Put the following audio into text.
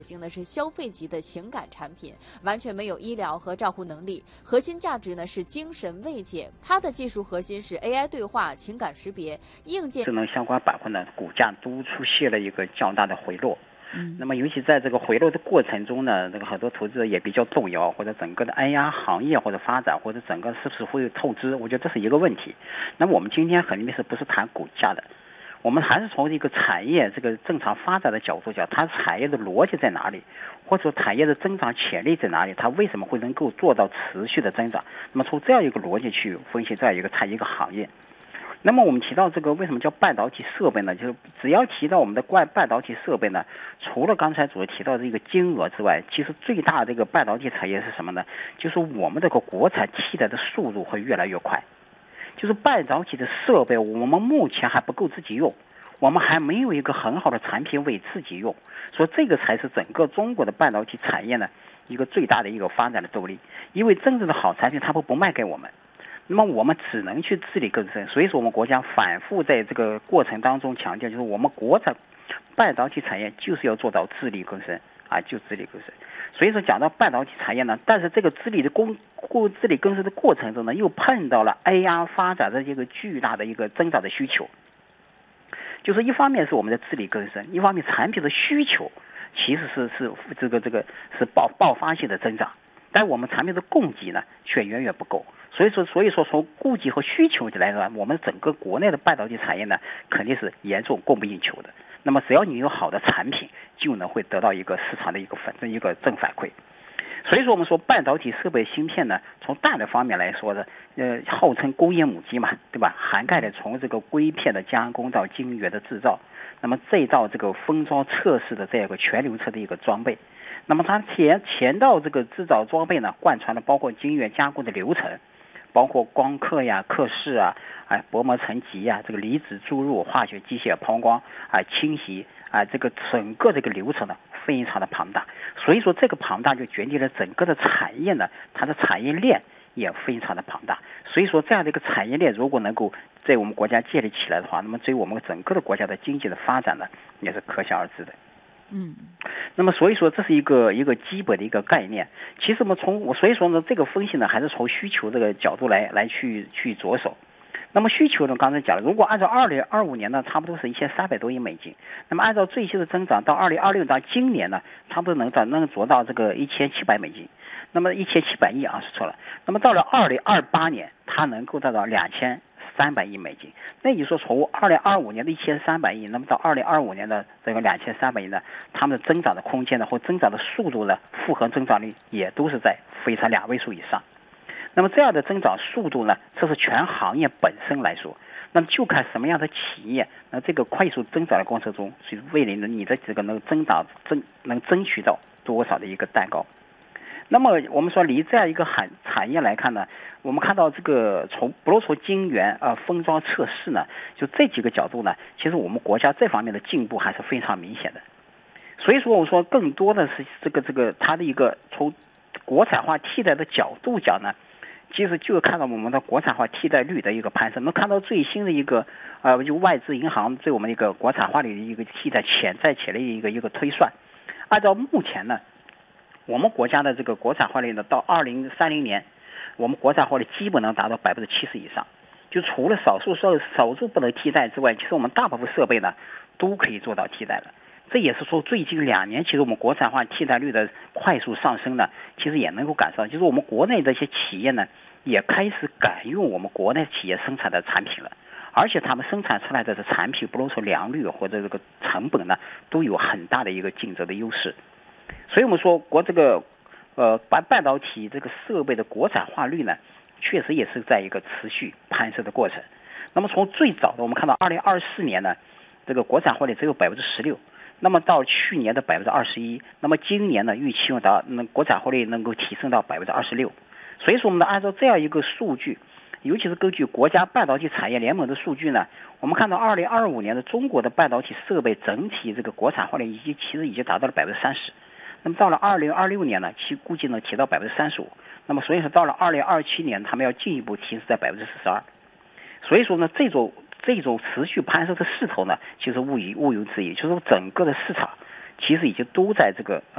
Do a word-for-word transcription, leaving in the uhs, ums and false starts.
型的是消费级的情感产品，完全没有医疗和照护能力。核心价值呢是精神慰藉，它的技术核心是 A I 对话、情感识别、硬件。 智能相关板块呢，股价都出现了一个较大的回落。 嗯， 那么尤其在这个回落的过程中呢，这个很多投资者也比较动摇，或者整个的 A I 行业或者发展，或者整个是不是会有透支？我觉得这是一个问题。那么我们今天肯定是不是谈股价的？我们还是从一个产业这个正常发展的角度讲，它产业的逻辑在哪里，或者说产业的增长潜力在哪里，它为什么会能够做到持续的增长？那么从这样一个逻辑去分析这样一个产业一个行业。那么我们提到这个为什么叫半导体设备呢？就是只要提到我们的半半导体设备呢，除了刚才主要提到的一个金额之外，其实最大的这个半导体产业是什么呢？就是我们这个国产替代的速度会越来越快。就是半导体的设备，我们目前还不够自己用，我们还没有一个很好的产品为自己用，所以这个才是整个中国的半导体产业呢一个最大的一个发展的动力。因为真正的好产品它不不卖给我们，那么我们只能去自力更生。所以说我们国家反复在这个过程当中强调，就是我们国产半导体产业就是要做到自力更生啊，就自力更生。所以说讲到半导体产业呢，但是这个自力的工过自力更生的过程中呢，又碰到了 A I 发展的这个巨大的一个增长的需求。就是一方面是我们的自力更生，一方面产品的需求其实是是这个这个是爆爆发性的增长，但我们产品的供给呢却远远不够。所以说所以说从供给和需求来说，我们整个国内的半导体产业呢肯定是严重供不应求的。那么只要你有好的产品，就能会得到一个市场的一个反正一个正反馈。所以说我们说半导体设备芯片呢，从大的方面来说呢，呃，号称工业母机嘛，对吧？涵盖的从这个硅片的加工到晶圆的制造，那么再到这个封装测试的这样一个全流程的一个装备。那么它前前到这个制造装备呢，贯穿了包括晶圆加工的流程，包括光刻呀、刻蚀啊、哎薄膜沉积呀、这个离子注入、化学机械抛光啊、清洗啊，这个整个这个流程呢非常的庞大。所以说这个庞大就决定了整个的产业呢，它的产业链也非常的庞大。所以说这样的一个产业链如果能够在我们国家建立起来的话，那么对于我们整个的国家的经济的发展呢，也是可想而知的。 嗯， 那么所以说这是一个一个基本的一个概念。其实我们从我所以说呢，这个分析呢还是从需求这个角度来来去去着手。那么需求呢，刚才讲了，如果按照二零二五年呢，差不多是一千三百多亿美金。那么按照最新的增长，到二零二六到今年呢，差不多能到能做到这个一千七百美金。那么一千七百亿啊，是错了。那么到了二零二八年，它能够达到两千三百亿美金。那也就是说，从二零二五年的一千三百亿，那么到二零二五年的这个两千三百亿呢，它们的增长的空间呢，或增长的速度呢，复合增长率也都是在非常两位数以上。那么这样的增长速度呢，这是全行业本身来说，那么就看什么样的企业，那这个快速增长的过程中，是为了你的这个能增长争能争取到多少的一个蛋糕。那么我们说离这样一个产产业来看呢，我们看到这个从不论从晶圆啊、呃、封装测试呢，就这几个角度呢，其实我们国家这方面的进步还是非常明显的。所以说我说更多的是这个这个它的一个从国产化替代的角度讲呢，其实就看到我们的国产化替代率的一个攀升。能看到最新的一个呃，就外资银行对我们一个国产化的一个替代潜在潜力的一个一个推算。按照目前呢，我们国家的这个国产化率呢，到二零三零年，我们国产化率基本能达到百分之七十以上。就除了少数少少数不能替代之外，其实我们大部分设备呢都可以做到替代了。这也是说最近两年，其实我们国产化替代率的快速上升呢，其实也能够感受到，就是我们国内的一些企业呢，也开始敢用我们国内企业生产的产品了，而且他们生产出来的产品，不论说良率或者这个成本呢，都有很大的一个竞争的优势。所以我们说国这个呃半半导体这个设备的国产化率呢，确实也是在一个持续攀升的过程。那么从最早的我们看到二零二四年呢，这个国产化率只有百分之十六。那么到去年的百分之二十一，那么今年呢预期达那国产化率能够提升到百分之二十六。所以说我们按照这样一个数据，尤其是根据国家半导体产业联盟的数据呢，我们看到二零二五年的中国的半导体设备整体这个国产化率已经其实已经达到了百分之三十。那么到了二零二六年呢，其估计能提到百分之三十五。那么所以说到了二零二七年，他们要进一步提升在百分之四十二。所以说呢，这种这种持续攀升的势头呢，其实毋庸毋庸置疑，就是说整个的市场其实已经都在这个